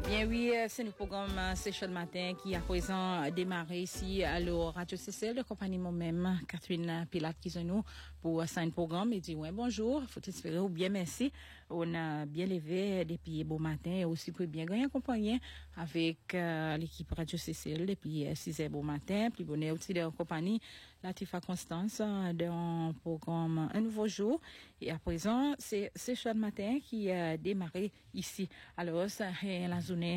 Bien oui, c'est le programme C'est chaud le matin qui à présent démarré ici à la Radio CCL de compagnie moi-même, Catherine Pilate qui est nous pour un programme et dit ouais bonjour, faut espérer ou bien merci. On a bien levé depuis bon matin et aussi pour bien gagner accompagné avec l'équipe Radio CCL depuis 6h bon matin, puis bonne aussi de compagnie Latifa Constance dans programme Un nouveau jour et à présent c'est chaud le matin qui a démarré ici. Alors ça est la journée